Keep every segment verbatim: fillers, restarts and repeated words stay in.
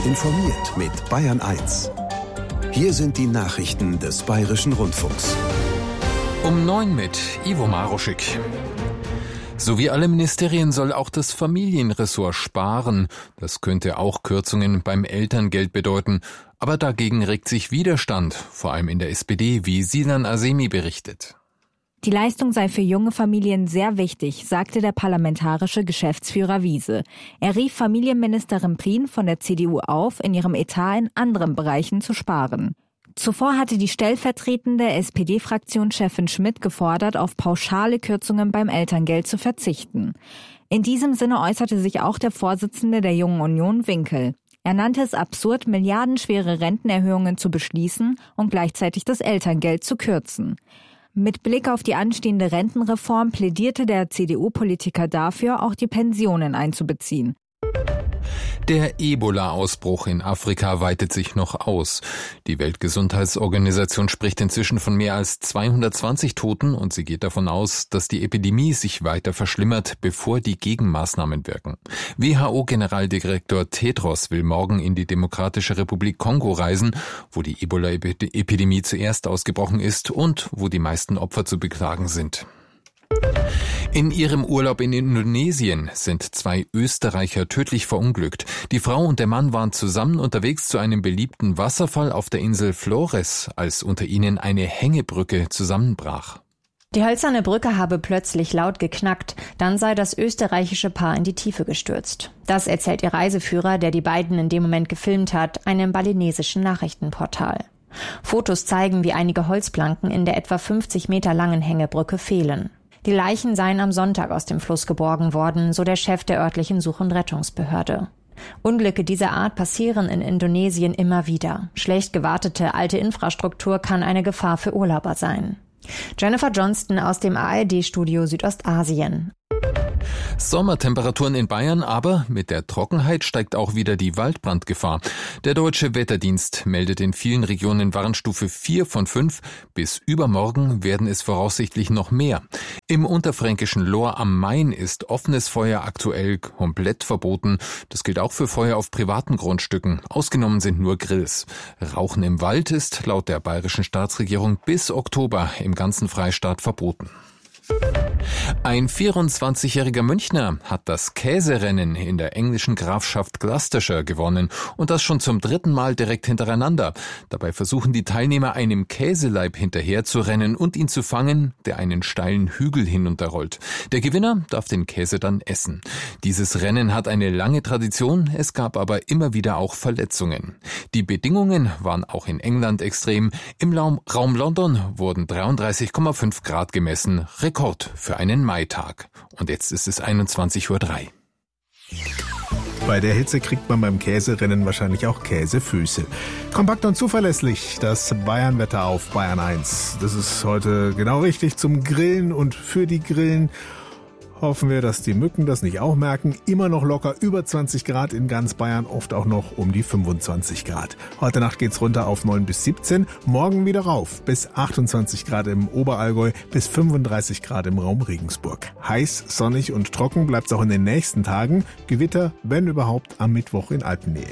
Informiert mit Bayern eins. Hier sind die Nachrichten des Bayerischen Rundfunks. Um neun mit Ivo Maroschik. So wie alle Ministerien soll auch das Familienressort sparen. Das könnte auch Kürzungen beim Elterngeld bedeuten. Aber dagegen regt sich Widerstand, vor allem in der S P D, wie Sinan Azemi berichtet. Die Leistung sei für junge Familien sehr wichtig, sagte der parlamentarische Geschäftsführer Wiese. Er rief Familienministerin Prien von der C D U auf, in ihrem Etat in anderen Bereichen zu sparen. Zuvor hatte die stellvertretende S P D-Fraktionschefin Schmidt gefordert, auf pauschale Kürzungen beim Elterngeld zu verzichten. In diesem Sinne äußerte sich auch der Vorsitzende der Jungen Union, Winkel. Er nannte es absurd, milliardenschwere Rentenerhöhungen zu beschließen und gleichzeitig das Elterngeld zu kürzen. Mit Blick auf die anstehende Rentenreform plädierte der C D U-Politiker dafür, auch die Pensionen einzubeziehen. Der Ebola-Ausbruch in Afrika weitet sich noch aus. Die Weltgesundheitsorganisation spricht inzwischen von mehr als zweihundertzwanzig Toten und sie geht davon aus, dass die Epidemie sich weiter verschlimmert, bevor die Gegenmaßnahmen wirken. W H O-Generaldirektor Tedros will morgen in die Demokratische Republik Kongo reisen, wo die Ebola-Epidemie zuerst ausgebrochen ist und wo die meisten Opfer zu beklagen sind. In ihrem Urlaub in Indonesien sind zwei Österreicher tödlich verunglückt. Die Frau und der Mann waren zusammen unterwegs zu einem beliebten Wasserfall auf der Insel Flores, als unter ihnen eine Hängebrücke zusammenbrach. Die hölzerne Brücke habe plötzlich laut geknackt, dann sei das österreichische Paar in die Tiefe gestürzt. Das erzählt ihr Reiseführer, der die beiden in dem Moment gefilmt hat, einem balinesischen Nachrichtenportal. Fotos zeigen, wie einige Holzplanken in der etwa fünfzig Meter langen Hängebrücke fehlen. Die Leichen seien am Sonntag aus dem Fluss geborgen worden, so der Chef der örtlichen Such- und Rettungsbehörde. Unglücke dieser Art passieren in Indonesien immer wieder. Schlecht gewartete alte Infrastruktur kann eine Gefahr für Urlauber sein. Jennifer Johnston aus dem A R D-Studio Südostasien. Sommertemperaturen in Bayern, aber mit der Trockenheit steigt auch wieder die Waldbrandgefahr. Der Deutsche Wetterdienst meldet in vielen Regionen Warnstufe vier von fünf. Bis übermorgen werden es voraussichtlich noch mehr. Im unterfränkischen Lohr am Main ist offenes Feuer aktuell komplett verboten. Das gilt auch für Feuer auf privaten Grundstücken. Ausgenommen sind nur Grills. Rauchen im Wald ist laut der bayerischen Staatsregierung bis Oktober im ganzen Freistaat verboten. Ein vierundzwanzigjähriger Münchner hat das Käserennen in der englischen Grafschaft Gloucestershire gewonnen und das schon zum dritten Mal direkt hintereinander. Dabei versuchen die Teilnehmer einem Käseleib hinterher zu rennen und ihn zu fangen, der einen steilen Hügel hinunterrollt. Der Gewinner darf den Käse dann essen. Dieses Rennen hat eine lange Tradition, es gab aber immer wieder auch Verletzungen. Die Bedingungen waren auch in England extrem. Im Raum London wurden dreiunddreißig Komma fünf Grad gemessen. Rekord für einen Maitag. Und jetzt ist es einundzwanzig Uhr drei. Bei der Hitze kriegt man beim Käserennen wahrscheinlich auch Käsefüße. Kompakt und zuverlässig das Bayernwetter auf Bayern eins. Das ist heute genau richtig zum Grillen und für die Grillen. Hoffen wir, dass die Mücken das nicht auch merken. Immer noch locker über zwanzig Grad in ganz Bayern, oft auch noch um die fünfundzwanzig Grad. Heute Nacht geht's runter auf neun bis siebzehn, morgen wieder rauf bis achtundzwanzig Grad im Oberallgäu, bis fünfunddreißig Grad im Raum Regensburg. Heiß, sonnig und trocken bleibt's auch in den nächsten Tagen. Gewitter, wenn überhaupt, am Mittwoch in Alpennähe.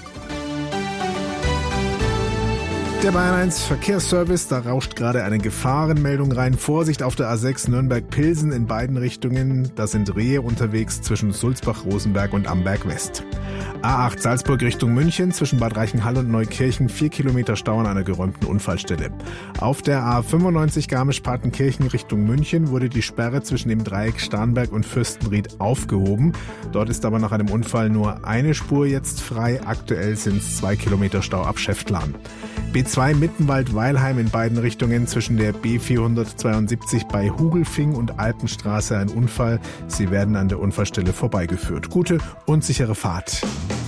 Der Bayern eins Verkehrsservice, da rauscht gerade eine Gefahrenmeldung rein. Vorsicht auf der A sechs Nürnberg-Pilsen in beiden Richtungen. Da sind Rehe unterwegs zwischen Sulzbach-Rosenberg und Amberg-West. A acht Salzburg Richtung München zwischen Bad Reichenhall und Neukirchen. Vier Kilometer Stau an einer geräumten Unfallstelle. Auf der A fünfundneunzig Garmisch-Partenkirchen Richtung München wurde die Sperre zwischen dem Dreieck Starnberg und Fürstenried aufgehoben. Dort ist aber nach einem Unfall nur eine Spur jetzt frei. Aktuell sind es zwei Kilometer Stau ab Schäftlarn. B zwei Mittenwald-Weilheim in beiden Richtungen zwischen der B vierhundertzweiundsiebzig bei Hugelfing und Alpenstraße ein Unfall. Sie werden an der Unfallstelle vorbeigeführt. Gute und sichere Fahrt.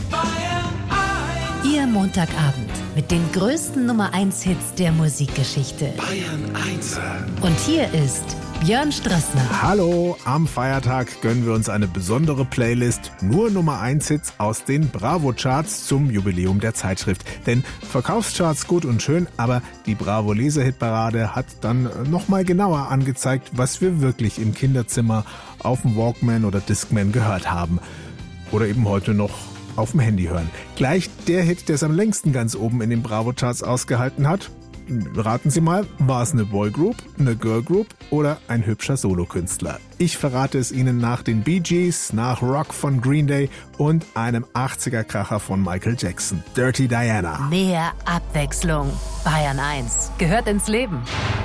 Ihr Montagabend mit den größten Nummer eins Hits der Musikgeschichte. Bayern eins. Und hier ist Björn Strassner. Hallo, am Feiertag gönnen wir uns eine besondere Playlist. Nur Nummer eins Hits aus den Bravo-Charts zum Jubiläum der Zeitschrift. Denn Verkaufscharts gut und schön, aber die Bravo-Leser-Hitparade hat dann nochmal genauer angezeigt, was wir wirklich im Kinderzimmer auf dem Walkman oder Discman gehört haben. Oder eben heute noch auf dem Handy hören. Gleich der Hit, der es am längsten ganz oben in den Bravo-Charts ausgehalten hat. Raten Sie mal, war es eine Boygroup, eine Girlgroup oder ein hübscher Solokünstler? Ich verrate es Ihnen nach den Bee Gees, nach Rock von Green Day und einem achtziger-Kracher von Michael Jackson, Dirty Diana. Mehr Abwechslung. Bayern eins gehört ins Leben.